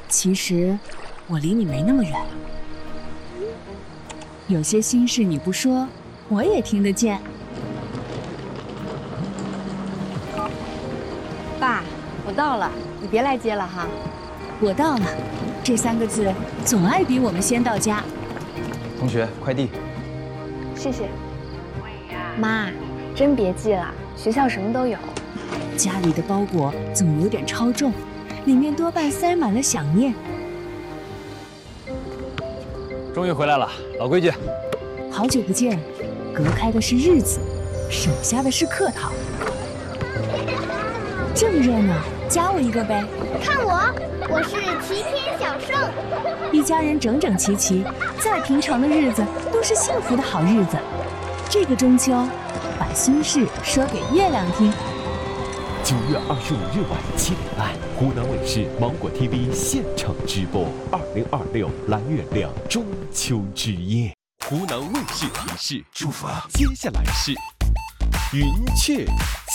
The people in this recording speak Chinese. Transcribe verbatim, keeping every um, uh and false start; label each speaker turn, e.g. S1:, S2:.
S1: 其实我离你没那么远，有些心事你不说，我也听得见。
S2: 爸，我到了，你别来接了哈。
S1: 我到了，这三个字总爱比我们先到家。
S3: 同学，快递。
S2: 谢谢。妈，真别寄了，学校什么都有。
S1: 家里的包裹总有点超重，里面多半塞满了想念。
S3: 终于回来了，老规矩。
S1: 好久不见，隔开的是日子，省下的是客套。这么热闹，加我一个呗。
S4: 看我，我是齐天小圣。
S1: 一家人整整齐齐，再平常的日子都是幸福的好日子。这个中秋，把心事说给月亮听。
S5: 九月二十五日晚七点半，湖南卫视芒果 T V 现场直播二零二六蓝月亮中秋之夜。湖南卫视提示：祝福，接下来是云雀